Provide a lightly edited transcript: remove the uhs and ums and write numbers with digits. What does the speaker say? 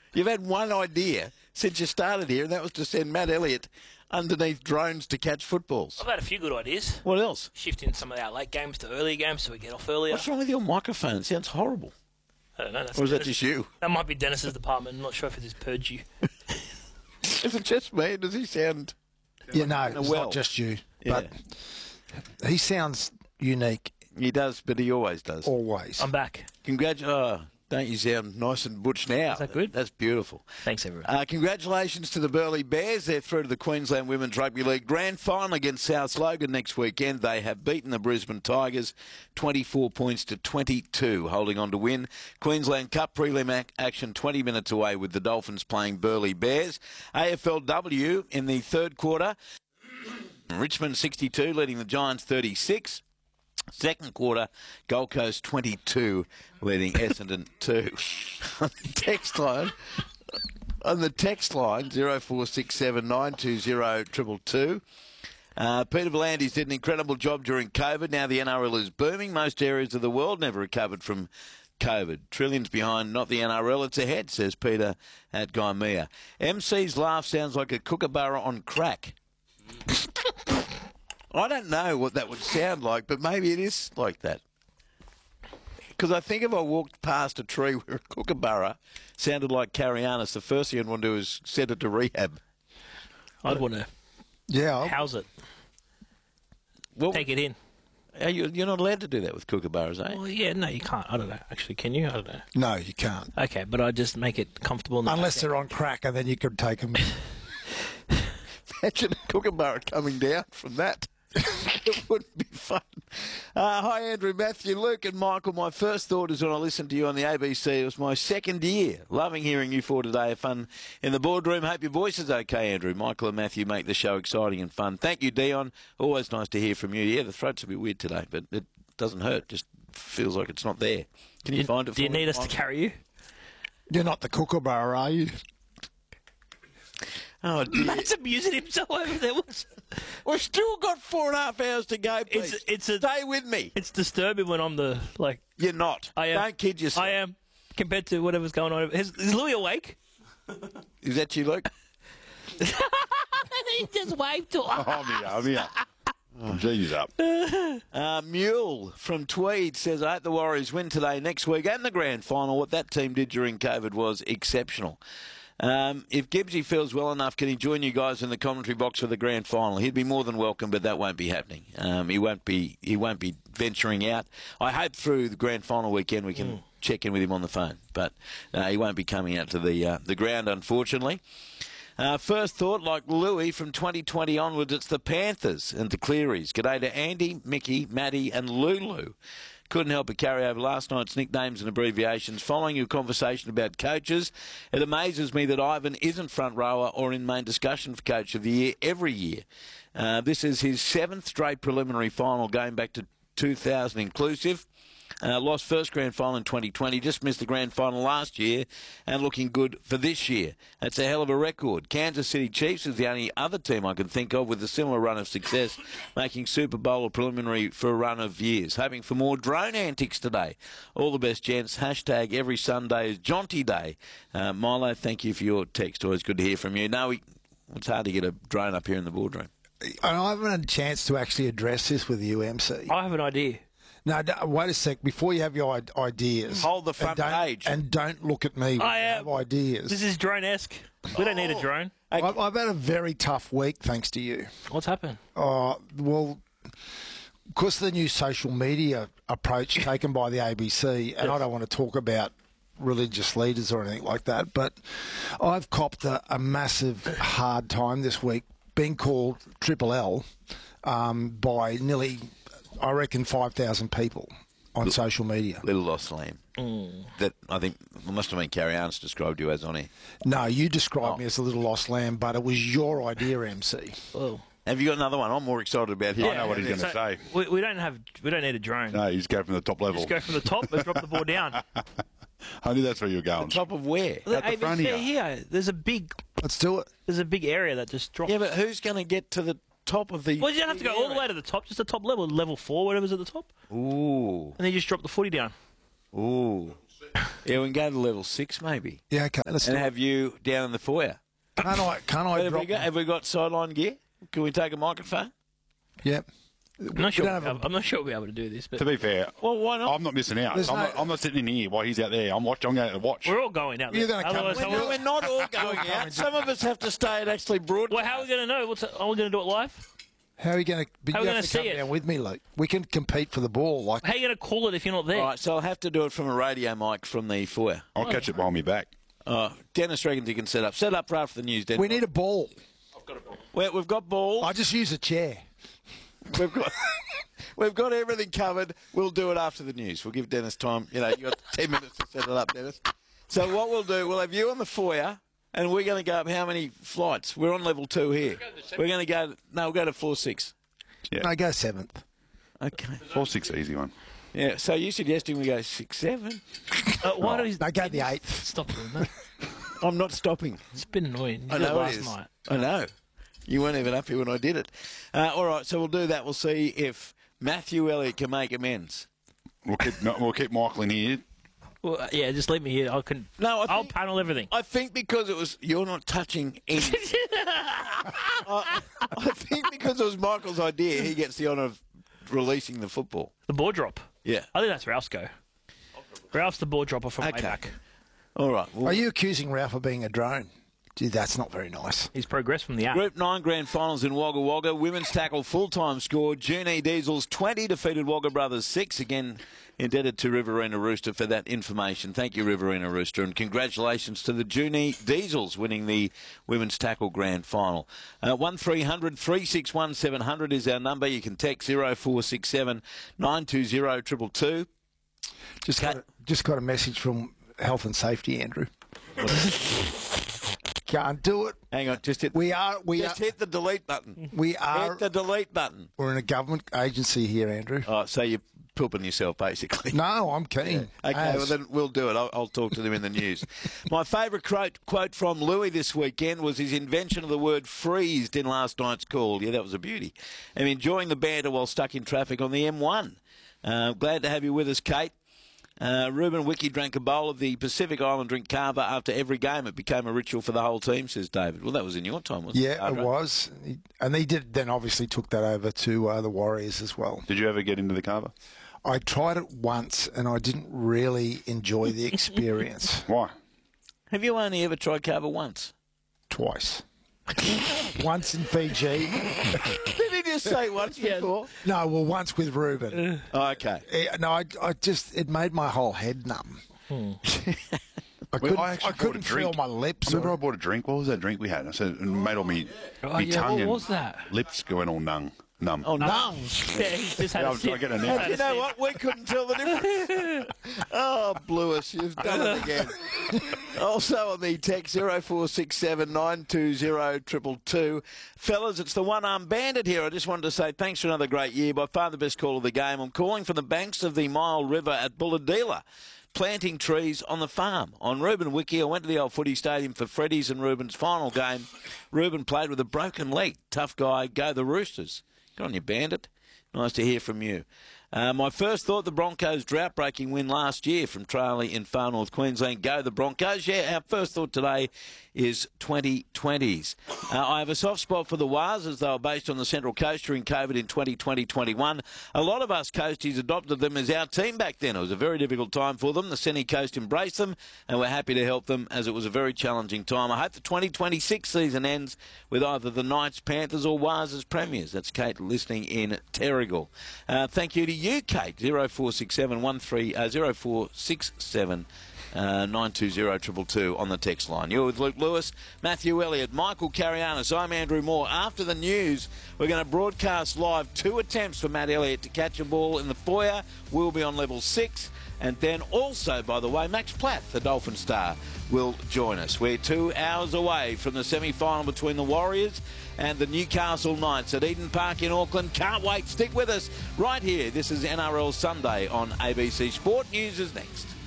You've had one idea since you started here, and that was to send Matt Elliott underneath drones to catch footballs. I've had a few good ideas. What else? Shifting some of our late games to earlier games so we get off earlier. What's wrong with your microphone? It sounds horrible. I don't know. Or is that just you? That might be Dennis's department. I'm not sure if it is purge you. Is it just me? Does he sound... Yeah, no, it's not just you. Yeah. But he sounds unique. He does, but he always does. Always. I'm back. Don't you sound nice and butch now? Is that good? That's beautiful. Thanks, everyone. Congratulations to the Burleigh Bears. They're through to the Queensland Women's Rugby League Grand Final against South Logan next weekend. They have beaten the Brisbane Tigers 24 points to 22, holding on to win. Queensland Cup prelim action 20 minutes away with the Dolphins playing Burleigh Bears. AFLW in the third quarter. Richmond 62, leading the Giants 36. Second quarter, Gold Coast 22, leading Essendon 2. On the text line, 0467 920 222. Peter V'landys did an incredible job during COVID. Now the NRL is booming. Most areas of the world never recovered from COVID. Trillions behind, not the NRL, it's ahead, says Peter at Gaimea. MC's laugh sounds like a kookaburra on crack. I don't know what that would sound like, but maybe it is like that. Because I think if I walked past a tree where a kookaburra sounded like Carianis, the first thing I'd want to do is send it to rehab. I'd want to house it. Well, take it in. You're not allowed to do that with kookaburras, eh? Well, yeah, no, you can't. I don't know. Actually, can you? I don't know. No, you can't. Okay, but I just make it comfortable. Unless they're on crack, and then you could take them. Imagine a kookaburra coming down from that. It wouldn't be fun. Hi, Andrew, Matthew, Luke and Michael. My first thought is when I listened to you on the ABC, it was my second year. Loving hearing you four today. Fun in the boardroom. Hope your voice is okay, Andrew. Michael and Matthew make the show exciting and fun. Thank you, Dion. Always nice to hear from you. Yeah, the throat's a bit weird today, but it doesn't hurt. Just feels like it's not there. Can you find it for me? Do you need us to carry you? You're not the kookaburra, are you? Oh, dear. Matt's amusing himself over there. We've still got 4.5 hours to go, please. Stay with me. It's disturbing when I'm the, like... You're not. I am. Don't kid yourself. I am, compared to whatever's going on. Is Louis awake? Is that you, Luke? He just waved to us. I'm here. G's up. Mule from Tweed says, I hope the Warriors win today, next week, and the grand final. What that team did during COVID was exceptional. If Gibbsy feels well enough, can he join you guys in the commentary box for the grand final? He'd be more than welcome, but that won't be happening. He won't be venturing out. I hope through the grand final weekend we can check in with him on the phone, but he won't be coming out to the ground, unfortunately. First thought, like Louis, from 2020 onwards, it's the Panthers and the Clearys. G'day to Andy, Mickey, Maddie and Lulu. Couldn't help but carry over last night's nicknames and abbreviations. Following your conversation about coaches, it amazes me that Ivan isn't front rower or in main discussion for Coach of the Year every year. This is his 7th straight preliminary final going back to 2000 inclusive. Lost first grand final in 2020, just missed the grand final last year and looking good for this year. That's a hell of a record. Kansas City Chiefs is the only other team I can think of with a similar run of success, making Super Bowl a preliminary for a run of years. Hoping for more drone antics today. All the best, gents. Hashtag every Sunday is Jonty Day. Milo, thank you for your text. Always good to hear from you. No, it's hard to get a drone up here in the boardroom. I haven't had a chance to actually address this with you, MC. I have an idea. No, wait a sec. Before you have your ideas, hold the front page and don't look at me when I have ideas. This is drone-esque. We don't need a drone. I've had a very tough week, thanks to you. What's happened? Well, because of the new social media approach taken by the ABC, and I don't want to talk about religious leaders or anything like that, but I've copped a massive hard time this week, being called Triple L by nearly, I reckon, 5,000 people on social media. Little lost lamb. That I think must have been Carrie Arns described you as on here. No, you described me as a little lost lamb, but it was your idea, MC. Oh. Have you got another one? I'm more excited about him. I know what he's going to say. We don't need a drone. No, you just go from the top level. Just go from the top and drop the ball down. I knew that's where you're going. The top of where? The At the front here. Here. There's a big. Let's do it. There's a big area that just drops. Yeah, but who's going to get to the top of the... Well, you don't have to go all the way to the top, just the top level, level 4, whatever's at the top. Ooh. And then you just drop the footy down. Ooh. Yeah, we can go to level 6 maybe. Yeah, okay. Let's do And it. have you down in the foyer. Can't I Have drop? we have we got sideline gear? Can we take a microphone? Yeah. I'm not sure. don't have I'm not sure we'll be able to do this, To but be fair, Well, why not? I'm not missing out. There's I'm not sitting in here while he's out there. I'm going out to watch. we're all going out there. You're gonna come Otherwise, with how me. No, we're not all going out. Some of us have to stay and actually broadcast. well, how are we going to know? Are we going to do it live? How are you going to? How are we You gonna have to come see it? down with me, Luke. We can compete for the ball. Like How are you going to call it if you're not there? All right, so I'll have to do it from a radio mic from the foyer. I'll catch it behind me back. Dennis reckons he can set up. Set up for after the news, Dennis. we need a ball. We've got balls. I just use a chair. We've got everything covered. We'll do it after the news. We'll give Dennis time. You got 10 minutes to set it up, Dennis. So what we'll do, we'll have you on the foyer, and we're going to go up how many flights? We're on level 2 here. We're going to go. No, we'll go to floor 6. Yeah. No, go 7th. Okay. 4-6, easy one. Yeah. So you suggesting we go 6, 7? Why do we No, go the 8th. stop doing that? I'm not stopping. It's been annoying. You I did it know it last is. night. I know. You weren't even up here when I did it. All right, so we'll do that. We'll see if Matthew Elliott can make amends. We'll keep Michael in here. Well, yeah, just leave me here. No, I'll panel everything. I think because it was you're not touching anything. I think because it was Michael's idea, he gets the honour of releasing the football. The ball drop. Yeah. I think that's Ralph's go. Ralph's the ball dropper from way Okay. back. All right. Well, Are you accusing Ralph of being a drone? Gee, that's not very nice. He's progressed from the app. Group 9 grand finals in Wagga Wagga. Women's tackle full-time score. Juni Diesels 20 defeated Wagga Brothers 6. Again, indebted to Riverina Rooster for that information. Thank you, Riverina Rooster. And congratulations to the Juni Diesels winning the women's tackle grand final. 1300 361 700 is our number. You can text 0467 920 222. Just got a message from Health and Safety, Andrew. Can't do it. Hang on, just hit. We hit the delete button. Hit the delete button. We're in a government agency here, Andrew. Oh, so you're pooping yourself, basically. No, I'm keen. Okay, well then we'll do it. I'll talk to them in the news. My favourite quote from Louis this weekend was his invention of the word "freezed" in last night's call. Yeah, that was a beauty. I'm enjoying the banter while stuck in traffic on the M1. Glad to have you with us, Kate. Ruben Wiki drank a bowl of the Pacific Island drink Carver after every game. It became a ritual for the whole team, says David. Well, that was in your time, wasn't it? Yeah, it was. And he did then obviously took that over to the Warriors as well. Did you ever get into the Carver? I tried it once and I didn't really enjoy the experience. Why? Have you only ever tried Carver once? Twice. Once in Fiji. Did he just say once before? No, well, once with Ruben. Oh, okay. No, I just, it made my whole head numb. I couldn't feel my lips. I remember I bought a drink. What was that drink we had? I said it made all me tongue what and was that? lips going all numb. Oh, no. Numb. Yeah, he just had Yeah, a I sip. get a Hey, nip. you know what? We couldn't tell the difference. Oh, blew us. You've done it again. Also on the text 0467 920 222. Fellas, it's the one-arm bandit here. I just wanted to say thanks for another great year. By far the best call of the game. I'm calling from the banks of the Mile River at Bulladila, planting trees on the farm. On Ruben Wiki, I went to the old footy stadium for Freddie's and Ruben's final game. Ruben played with a broken leg. Tough guy. Go the Roosters. Good on you, Bandit. Nice to hear from you. My first thought, the Broncos' drought-breaking win last year from Tralee in far north Queensland. Go the Broncos. Yeah, our first thought today is 2020s. I have a soft spot for the Waz as they were based on the Central Coast during COVID in 2020-21. A lot of us Coasties adopted them as our team back then. It was a very difficult time for them. The Sunny Coast embraced them and we're happy to help them as it was a very challenging time. I hope the 2026 season ends with either the Knights, Panthers or Waz as premiers. That's Kate listening in Terrigal. Thank you to you, Kate. 0467 0467 920 222 on the text line. You're with Luke Lewis, Matthew Elliott, Michael Carianis. I'm Andrew Moore. After the news, we're going to broadcast live 2 attempts for Matt Elliott to catch a ball in the foyer. We'll be on level 6. And then also, by the way, Max Platt, the Dolphin star, will join us. We're 2 hours away from the semi-final between the Warriors and the Newcastle Knights at Eden Park in Auckland. Can't wait. Stick with us right here. This is NRL Sunday on ABC Sport. News is next.